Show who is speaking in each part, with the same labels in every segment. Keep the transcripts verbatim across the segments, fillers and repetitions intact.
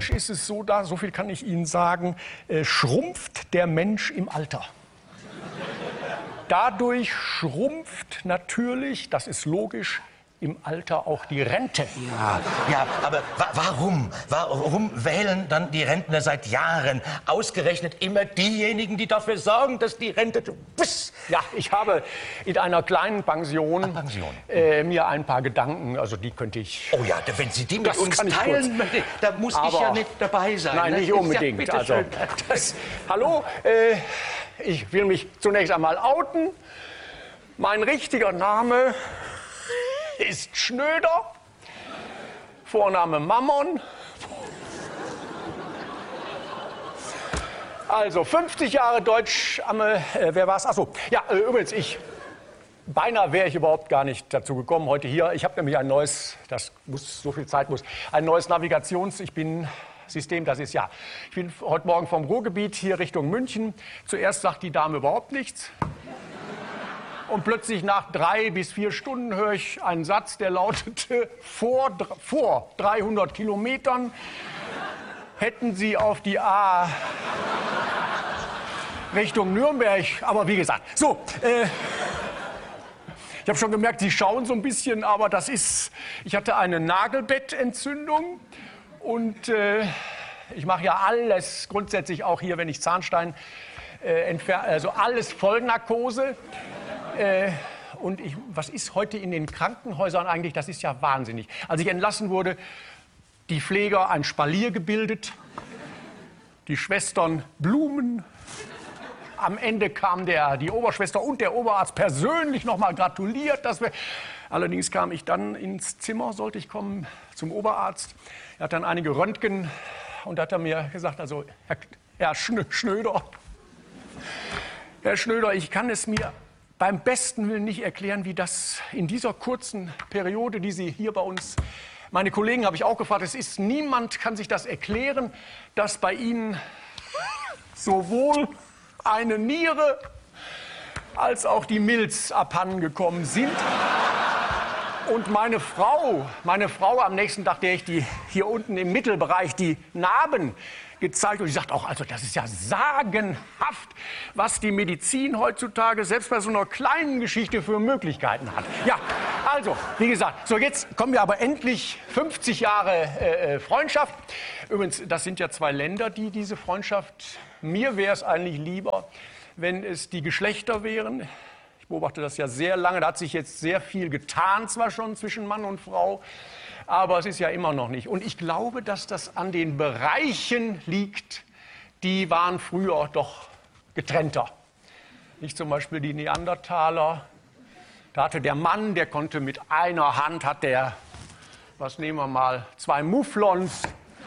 Speaker 1: Deutsch ist es so, da, so viel kann ich Ihnen sagen, äh, schrumpft der Mensch im Alter. Dadurch schrumpft natürlich, das ist logisch, im Alter auch die Rente.
Speaker 2: Ja, ja, aber wa warum? Warum wählen dann die Rentner seit Jahren ausgerechnet immer diejenigen, die dafür sorgen, dass die Rente...
Speaker 1: Ja, ich habe in einer kleinen Pension,
Speaker 2: Ach, Pension.
Speaker 1: Äh, mir ein paar Gedanken, also die könnte ich...
Speaker 2: Oh ja, wenn Sie die mit
Speaker 1: Das
Speaker 2: uns
Speaker 1: kann ich
Speaker 2: teilen,
Speaker 1: kurz.
Speaker 2: da muss
Speaker 1: Aber
Speaker 2: ich ja nicht dabei sein.
Speaker 1: Nein,
Speaker 2: ne?
Speaker 1: nicht unbedingt.
Speaker 2: Ja,
Speaker 1: also, das, hallo, äh, ich will mich zunächst einmal outen. Mein richtiger Name ist Schnöder, Vorname Mammon. Also fünfzig Jahre Deutsch, äh, wer war's? Achso, ja, äh, übrigens, ich, beinahe wäre ich überhaupt gar nicht dazu gekommen heute hier. Ich habe nämlich ein neues, das muss, so viel Zeit muss, ein neues Navigations-, ich bin... System, das ist ja. Ich bin heute Morgen vom Ruhrgebiet hier Richtung München. Zuerst sagt die Dame überhaupt nichts. Und plötzlich nach drei bis vier Stunden höre ich einen Satz, der lautete, vor, vor dreihundert Kilometern hätten Sie auf die A Richtung Nürnberg. Aber wie gesagt, so. Äh, ich habe schon gemerkt, Sie schauen so ein bisschen, aber das ist, ich hatte eine Nagelbettentzündung. Und äh, ich mache ja alles, grundsätzlich auch hier, wenn ich Zahnstein äh, entferne, also alles Vollnarkose. Äh, und ich, was ist heute in den Krankenhäusern eigentlich? Das ist ja wahnsinnig. Als ich entlassen wurde, die Pfleger ein Spalier gebildet, die Schwestern Blumen. Am Ende kam der, die Oberschwester und der Oberarzt persönlich noch mal gratuliert. Dass wir, allerdings kam ich dann ins Zimmer, sollte ich kommen, zum Oberarzt. Er hat dann einige Röntgen und hat er mir gesagt, also Herr, Herr Schnöder, Herr Schnöder, ich kann es mir beim besten Willen nicht erklären, wie das in dieser kurzen Periode, die Sie hier bei uns, meine Kollegen habe ich auch gefragt, es ist niemand kann sich das erklären, dass bei Ihnen sowohl eine Niere als auch die Milz abhandengekommen sind. Und meine Frau, meine Frau am nächsten Tag, der ich die hier unten im Mittelbereich die Narben gezeigt und die sagt auch, also das ist ja sagenhaft, was die Medizin heutzutage selbst bei so einer kleinen Geschichte für Möglichkeiten hat. Ja, also, wie gesagt, so jetzt kommen wir aber endlich fünfzig Jahre äh, Freundschaft. Übrigens, das sind ja zwei Länder, die diese Freundschaft, mir wäre es eigentlich lieber, wenn es die Geschlechter wären. Ich beobachte das ja sehr lange, da hat sich jetzt sehr viel getan, zwar schon zwischen Mann und Frau, aber es ist ja immer noch nicht. Und ich glaube, dass das an den Bereichen liegt, die waren früher doch getrennter. Nicht zum Beispiel die Neandertaler, da hatte der Mann, der konnte mit einer Hand, hat der, was nehmen wir mal, zwei Mufflons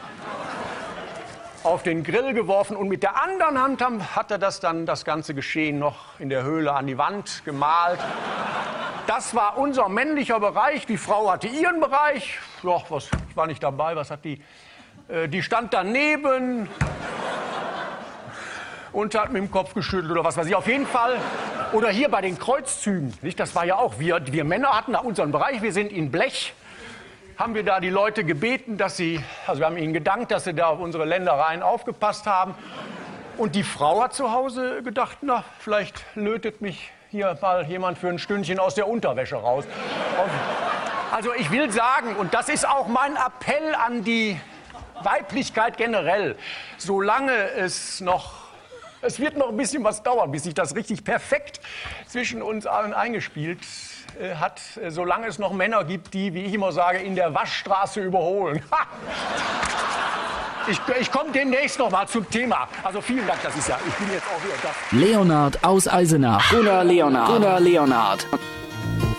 Speaker 1: auf den Grill geworfen und mit der anderen Hand hat er das dann, das ganze Geschehen noch in der Höhle an die Wand gemalt. Das war unser männlicher Bereich. Die Frau hatte ihren Bereich. Ja, was, ich war nicht dabei. Was hat die? Äh, die stand daneben und hat mit dem Kopf geschüttelt oder was weiß ich. Auf jeden Fall. Oder hier bei den Kreuzzügen. Nicht? Das war ja auch. Wir, wir Männer hatten da unseren Bereich. Wir sind in Blech. Haben wir da die Leute gebeten, dass sie, also wir haben ihnen gedankt, dass sie da auf unsere Ländereien aufgepasst haben. Und die Frau hat zu Hause gedacht, na, vielleicht lötet mich hier mal jemand für ein Stündchen aus der Unterwäsche raus. Also ich will sagen, und das ist auch mein Appell an die Weiblichkeit generell, solange es noch, es wird noch ein bisschen was dauern, bis sich das richtig perfekt zwischen uns allen eingespielt hat, solange es noch Männer gibt, die, wie ich immer sage, in der Waschstraße überholen. Ha! Ich, ich komme demnächst noch mal zum Thema. Also vielen Dank, das ist ja, ich bin jetzt auch wieder da.
Speaker 3: Leonhard aus Eisenach. Gunnar Leonhard. Gunnar Leonhard.